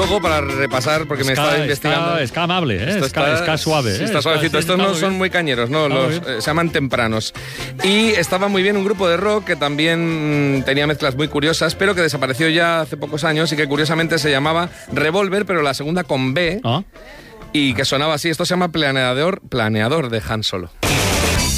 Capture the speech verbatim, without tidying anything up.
luego para repasar, porque me Ska, estaba investigando. Ska, ska amable, ¿eh? Esto Ska, ska suave. Sí, ¿eh? está suavecito. Sí, Estos está no muy son bien. muy cañeros, no, Está los, muy bien. eh, se llaman tempranos. Y estaba muy bien un grupo de rock que también mm, tenía mezclas muy curiosas, pero que desapareció ya hace pocos años y que curiosamente se llamaba Revolver, pero la segunda con B, ¿Ah? y que sonaba así. Esto se llama Planeador, Planeador de Han Solo.